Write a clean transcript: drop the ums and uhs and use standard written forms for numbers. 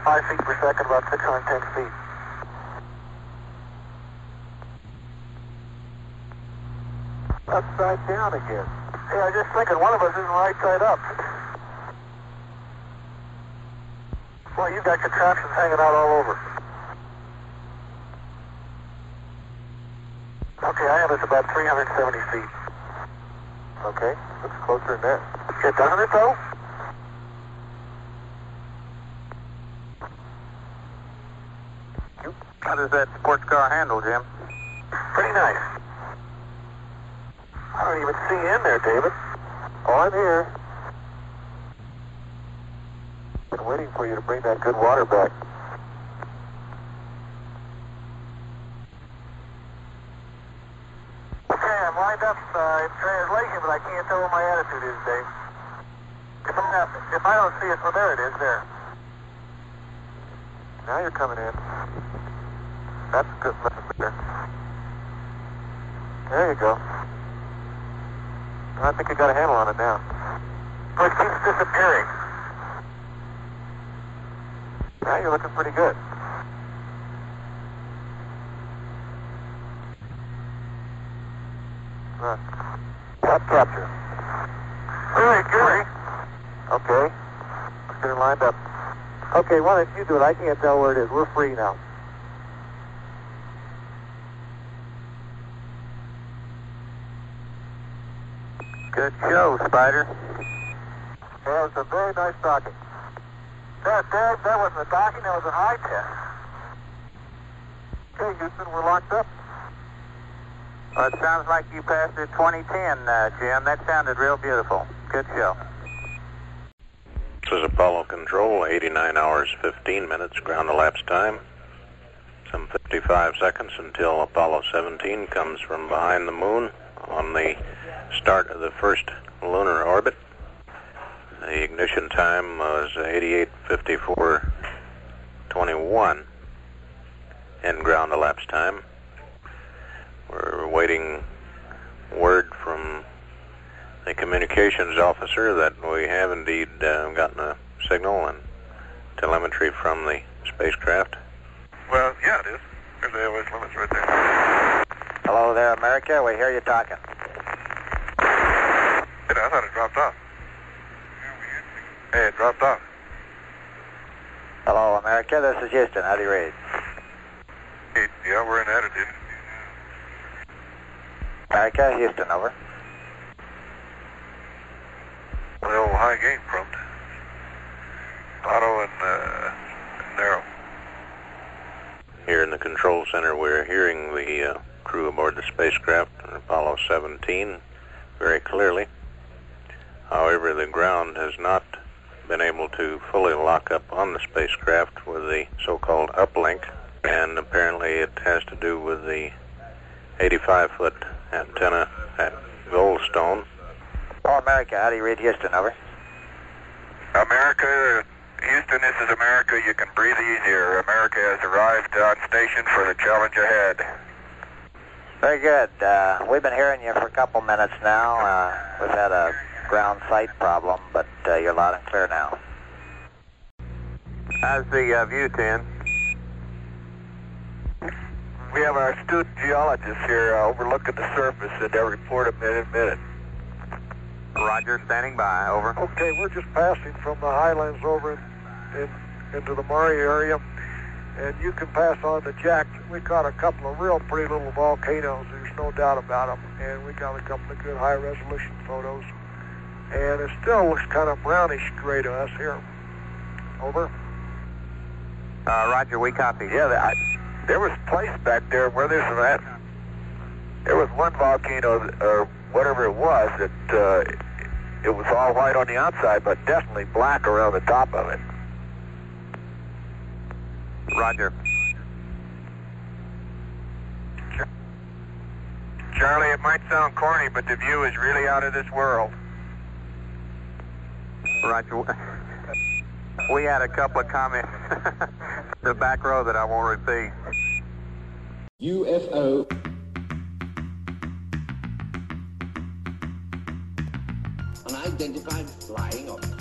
5 feet per second, about 610 feet. Upside down again. Yeah, I was just thinking one of us isn't right side up. Boy, you've got contraptions hanging out all over. Okay, I have us about 370 feet. Okay, looks closer than that. Yeah, doesn't it though? How does that sports car handle, Jim? Pretty nice. I don't even see you in there, David. Oh, I'm here. Been waiting for you to bring that good water back. Okay, I'm lined up in translation, but I can't tell what my attitude is, Dave. If I don't see it, well, there it is, there. Now you're coming in. That's good. There you go. I think you got a handle on it now. But it keeps disappearing. Now you're looking pretty good. Top capture. Very good. Okay. Let's get it lined up. Okay, why don't you do it? I can't tell where it is. We're free now. Good show, Spider. Yeah, it was a very nice docking. That wasn't a docking, that was an eye test. Okay, Houston, we're locked up. Well, it sounds like you passed it 2010, Jim. That sounded real beautiful. Good show. This is Apollo Control, 89 hours, 15 minutes, ground elapsed time. Some 55 seconds until Apollo 17 comes from behind the moon on the start of the first lunar orbit. The ignition time was 88:54:21 in ground elapsed time. We're waiting word from the communications officer that we have indeed gotten a signal and telemetry from the spacecraft. Well, yeah, it is. There's the AOS limits right there. Hello there, America. We hear you talking. I thought it dropped off. Hey, it dropped off. Hello, America. This is Houston. How do you read? Hey, yeah, we're in attitude. America, Houston, over. Well, high gain prompt. Auto and narrow. Here in the control center, we're hearing the crew aboard the spacecraft, Apollo 17, very clearly. However, the ground has not been able to fully lock up on the spacecraft with the so-called uplink, and apparently it has to do with the 85-foot antenna at Goldstone. Oh, America, how do you read Houston, over? America, Houston, this is America. You can breathe easier. America has arrived on station for the challenge ahead. Very good. We've been hearing you for a couple minutes now. We've had a ground sight problem, but you're loud and clear now. How's the view, 10? We have our astute geologists here overlooking the surface, and they'll report a minute. Roger, standing by, over. Okay, we're just passing from the highlands over into the Maury area, and you can pass on the Jack. We caught a couple of real pretty little volcanoes, there's no doubt about them, and we got a couple of good high-resolution photos. And it still looks kind of brownish gray to us here. Over. Roger, we copy. Yeah, there was a place back there where there's that. There was one volcano, or whatever it was, that it was all white on the outside, but definitely black around the top of it. Roger. Charlie, it might sound corny, but the view is really out of this world. Roger. We had a couple of comments the back row that I won't repeat. UFO. Unidentified flying object.